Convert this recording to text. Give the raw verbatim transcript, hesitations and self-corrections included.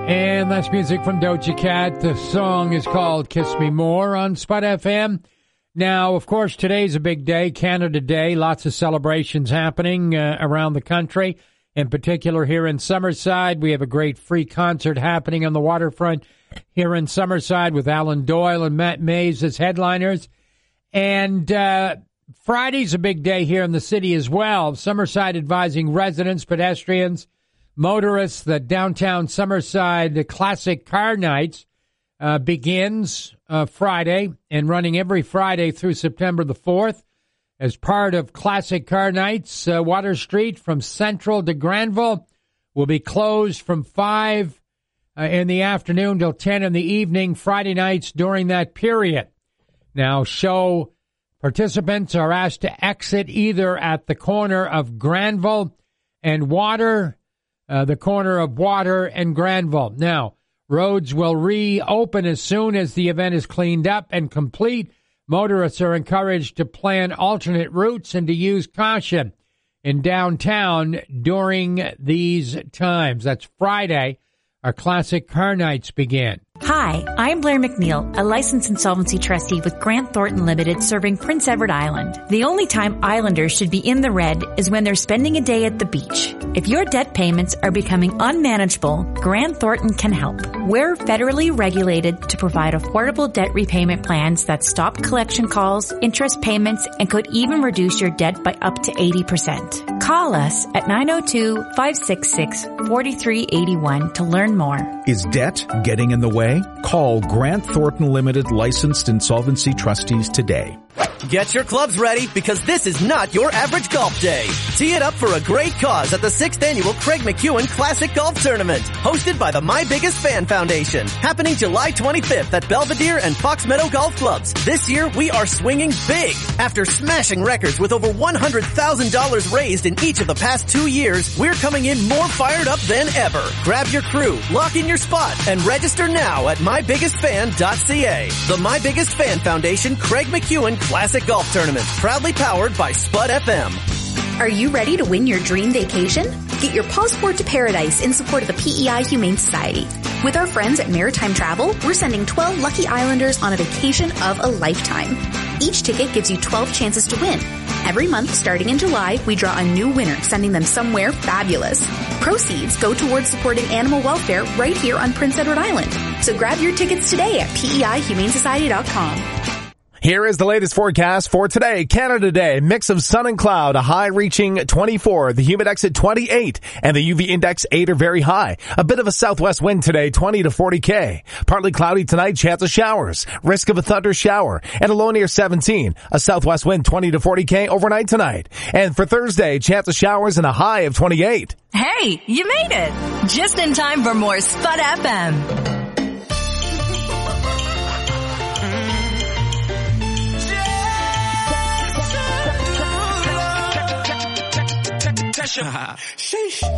And that's music from Doja Cat. The song is called Kiss Me More on Spud F M. Now, of course, today's a big day, Canada Day. Lots of celebrations happening uh, around the country. In particular, here in Summerside, we have a great free concert happening on the waterfront here in Summerside with Alan Doyle and Matt Mays as headliners. And uh, Friday's a big day here in the city as well. Summerside advising residents, pedestrians, motorists that downtown Summerside, the Classic Car Nights, uh, begins uh, Friday and running every Friday through September the fourth. As part of Classic Car Nights, uh, Water Street from Central to Granville will be closed from five uh, in the afternoon till ten in the evening, Friday nights during that period. Now, show participants are asked to exit either at the corner of Granville and Water, Uh, the corner of Water and Granville. Now, roads will reopen as soon as the event is cleaned up and complete. Motorists are encouraged to plan alternate routes and to use caution in downtown during these times. That's Friday. Our Classic Car Nights begin. Hi, I'm Blair McNeil, a licensed insolvency trustee with Grant Thornton Limited serving Prince Edward Island. The only time islanders should be in the red is when they're spending a day at the beach. If your debt payments are becoming unmanageable, Grant Thornton can help. We're federally regulated to provide affordable debt repayment plans that stop collection calls, interest payments, and could even reduce your debt by up to eighty percent. Call us at nine oh two, five six six, four three eight one to learn more. Is debt getting in the way? Call Grant Thornton Limited licensed insolvency trustees today. Get your clubs ready because this is not your average golf day. Tee it up for a great cause at the sixth Annual Craig McEwen Classic Golf Tournament, hosted by the My Biggest Fan Foundation, happening July twenty-fifth at Belvedere and Fox Meadow Golf Clubs. This year, we are swinging big. After smashing records with over one hundred thousand dollars raised in each of the past two years, we're coming in more fired up than ever. Grab your crew, lock in your spot, and register now at my biggest fan dot c a. The My Biggest Fan Foundation Craig McEwen Classic Golf Tournament, proudly powered by Spud F M. Are you ready to win your dream vacation? Get your passport to paradise in support of the P E I Humane Society. With our friends at Maritime Travel, we're sending twelve lucky islanders on a vacation of a lifetime. Each ticket gives you twelve chances to win. Every month, starting in July, we draw a new winner, sending them somewhere fabulous. Proceeds go towards supporting animal welfare right here on Prince Edward Island. So grab your tickets today at P E I humane society dot com. Here is the latest forecast for today, Canada Day. Mix of sun and cloud, a high reaching twenty-four, the humidex at twenty-eight, and the U V index eight or very high. A bit of a southwest wind today, twenty to forty K. Partly cloudy tonight, chance of showers, risk of a thunder shower, and a low near seventeen. A southwest wind twenty to forty K overnight tonight. And for Thursday, chance of showers and a high of twenty-eight. Hey, you made it! Just in time for more Spud F M. Sheesh.